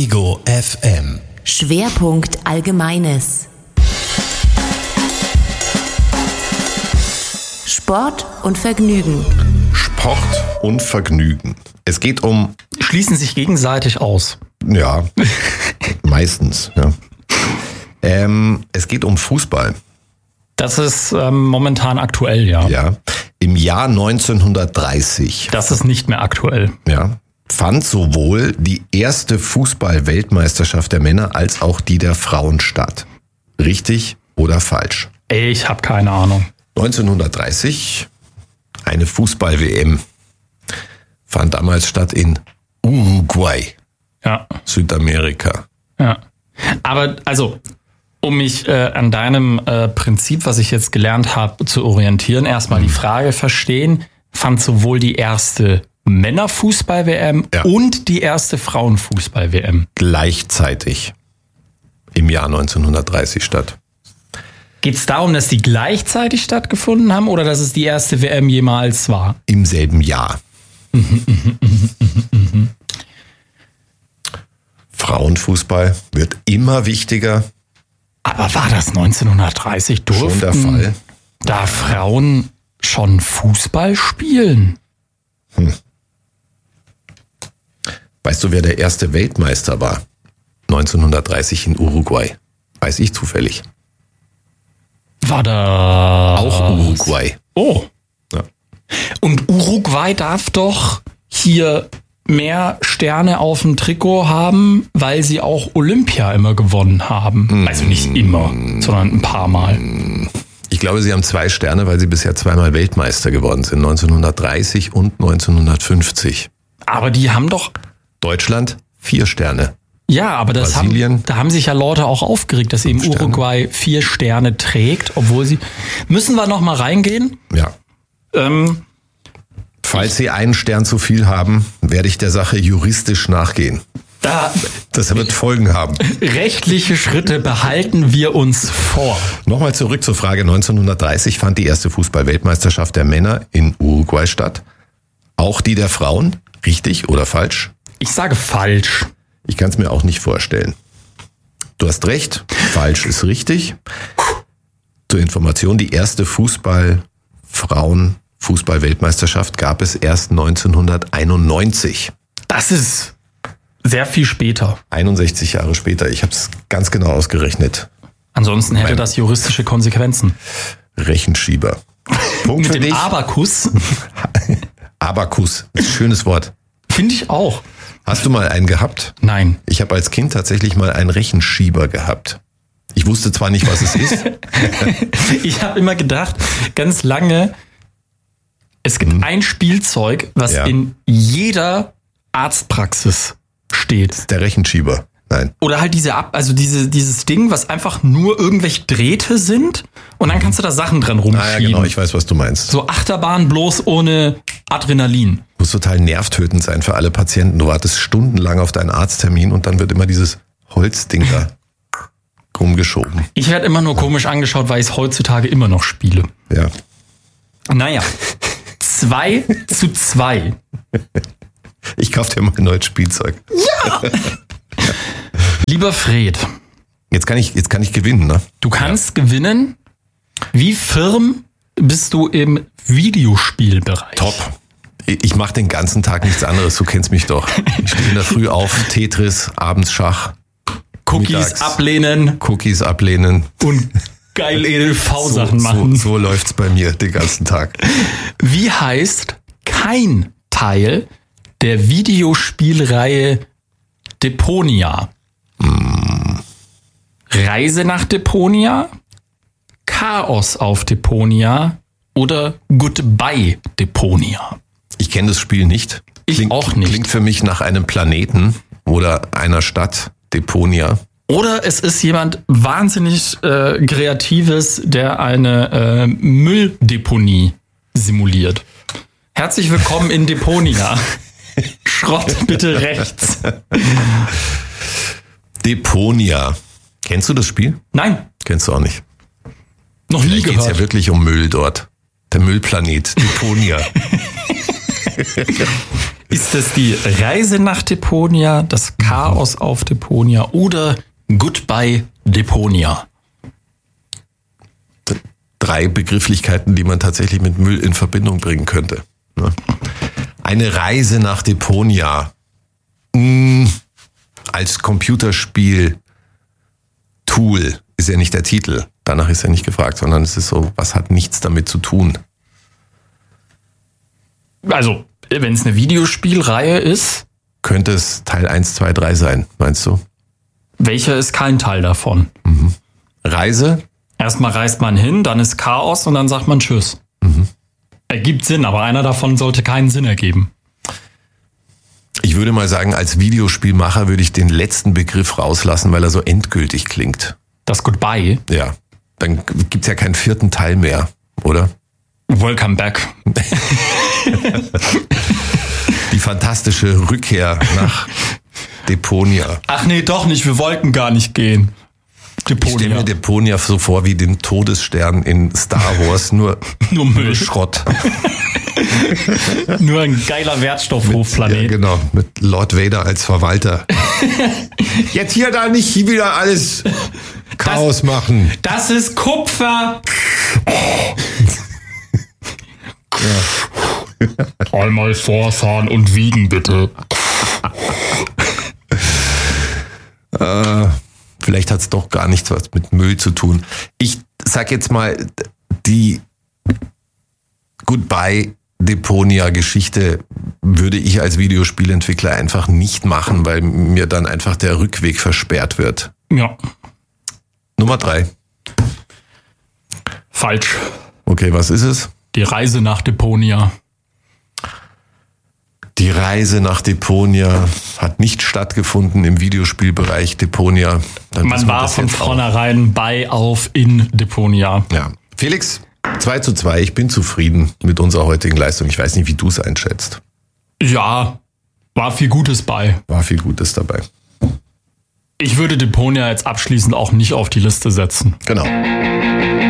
Ego FM. Schwerpunkt Allgemeines. Sport und Vergnügen. Sport und Vergnügen. Es geht um... Schließen sich gegenseitig aus. Ja, meistens. Ja. Es geht um Fußball. Das ist momentan aktuell, ja. Ja. Im Jahr 1930. Das ist nicht mehr aktuell. Ja. Fand sowohl die erste Fußball-Weltmeisterschaft der Männer als auch die der Frauen statt. Richtig oder falsch? Ich habe keine Ahnung. 1930, eine Fußball-WM, fand damals statt in Uruguay, Ja. Südamerika. Ja. Aber also, um mich an deinem Prinzip, was ich jetzt gelernt habe, zu orientieren, erstmal die Frage verstehen, fand sowohl die erste Männerfußball-WM und die erste Frauenfußball-WM Gleichzeitig im Jahr 1930 statt. Geht es darum, dass die gleichzeitig stattgefunden haben oder dass es die erste WM jemals war? Im selben Jahr. Frauenfußball wird immer wichtiger. Aber war das 1930? Durften Schon der Fall. da Frauen schon Fußball spielen? Weißt du, wer der erste Weltmeister war? 1930 in Uruguay. Weiß ich zufällig. War da Auch Uruguay. Oh. Ja. Und Uruguay darf doch hier mehr Sterne auf dem Trikot haben, weil sie auch Olympia immer gewonnen haben. Also nicht immer, sondern ein paar Mal. Ich glaube, sie haben 2 Sterne, weil sie bisher 2-mal Weltmeister geworden sind. 1930 und 1950. Aber die haben doch... Deutschland 4 Sterne. Ja, aber Brasilien. da haben sich ja Leute auch aufgeregt, dass eben Sterne. Uruguay 4 Sterne trägt, obwohl sie... Müssen wir noch mal reingehen? Ja. Falls Sie einen Stern zu viel haben, werde ich der Sache juristisch nachgehen. Das wird Folgen haben. Rechtliche Schritte behalten wir uns vor. Nochmal zurück zur Frage. 1930 fand die erste Fußball-Weltmeisterschaft der Männer in Uruguay statt. Auch die der Frauen? Richtig oder falsch? Ich sage falsch. Ich kann es mir auch nicht vorstellen. Du hast recht. Falsch ist richtig. Zur Information, die erste Frauen-Fußball-Weltmeisterschaft gab es erst 1991. Das ist sehr viel später. 61 Jahre später. Ich habe es ganz genau ausgerechnet. Ansonsten hätte das juristische Konsequenzen. Rechenschieber. Punkt Mit für dem dich. Abakus Abakus. Schönes Wort. finde ich auch. Hast du mal einen gehabt? Nein. Ich habe als Kind tatsächlich mal einen Rechenschieber gehabt. Ich wusste zwar nicht, was es ist. Ich habe immer gedacht, ganz lange, es gibt ein Spielzeug, was in jeder Arztpraxis steht. Der Rechenschieber. Nein. Oder halt dieses Ding, was einfach nur irgendwelche Drähte sind und dann kannst du da Sachen dran rumschieben. Ah, ja, genau, ich weiß, was du meinst. So Achterbahn bloß ohne Adrenalin. Muss total nervtötend sein für alle Patienten. Du wartest stundenlang auf deinen Arzttermin und dann wird immer dieses Holzding da rumgeschoben. Ich werde immer nur komisch angeschaut, weil ich es heutzutage immer noch spiele. Ja. Naja, 2:2. Ich kauf dir mal ein neues Spielzeug. Ja! Lieber Fred. Jetzt kann ich gewinnen, ne? Du kannst gewinnen. Wie firm bist du im Videospielbereich? Top. Ich mache den ganzen Tag nichts anderes, du kennst mich doch. Ich stehe in der Früh auf, Tetris, abends Schach. Cookies mittags ablehnen Cookies ablehnen. und geil EDV-Sachen machen. So läuft's bei mir den ganzen Tag. Wie heißt kein Teil der Videospielreihe Deponia? Reise nach Deponia, Chaos auf Deponia oder Goodbye Deponia? Ich kenne das Spiel nicht. Ich auch nicht. Klingt für mich nach einem Planeten oder einer Stadt, Deponia. Oder es ist jemand wahnsinnig Kreatives, der eine Mülldeponie simuliert. Herzlich willkommen in Deponia. Schrott bitte rechts. Deponia. Kennst du das Spiel? Nein, Kennst du auch nicht. noch nie Vielleicht geht's gehört. ja wirklich um Müll dort. Der Müllplanet, Deponia. Ist es die Reise nach Deponia, das Chaos auf Deponia oder Goodbye Deponia? 3 Begrifflichkeiten, die man tatsächlich mit Müll in Verbindung bringen könnte. Eine Reise nach Deponia. Als Computerspiel Tool ist ja nicht der Titel. Danach ist ja nicht gefragt, sondern es ist so, was hat nichts damit zu tun. Also, wenn es eine Videospielreihe ist. Könnte es Teil 1, 2, 3 sein, meinst du? Welcher ist kein Teil davon? Reise? Erstmal reist man hin, dann ist Chaos und dann sagt man Tschüss. Ergibt Sinn, aber einer davon sollte keinen Sinn ergeben. Ich würde mal sagen, als Videospielmacher würde ich den letzten Begriff rauslassen, weil er so endgültig klingt. Das Goodbye? Ja, dann gibt's ja keinen 4. Teil mehr, oder? Welcome back. Die fantastische Rückkehr nach Deponia. Ach nee, doch nicht, wir wollten gar nicht gehen. Ich stelle mir Deponia so vor wie den Todesstern in Star Wars, nur Müll. Schrott. Nur ein geiler Wertstoffhofplanet. Ja, genau, mit Lord Vader als Verwalter. Jetzt hier da nicht wieder alles Chaos machen. Das ist Kupfer. Einmal vorfahren und wiegen, bitte. Vielleicht hat es doch gar nichts was mit Müll zu tun. Ich sag jetzt mal, die Goodbye Deponia-Geschichte würde ich als Videospielentwickler einfach nicht machen, weil mir dann einfach der Rückweg versperrt wird. Ja. Nummer 3. Falsch. Okay, was ist es? Die Reise nach Deponia. Die Reise nach Deponia hat nicht stattgefunden im Videospielbereich Deponia. Man war von vornherein bei, auf, in Deponia. Ja. Felix, 2:2. Ich bin zufrieden mit unserer heutigen Leistung. Ich weiß nicht, wie du es einschätzt. Ja, war viel Gutes bei. War viel Gutes dabei. Ich würde Deponia jetzt abschließend auch nicht auf die Liste setzen. Genau.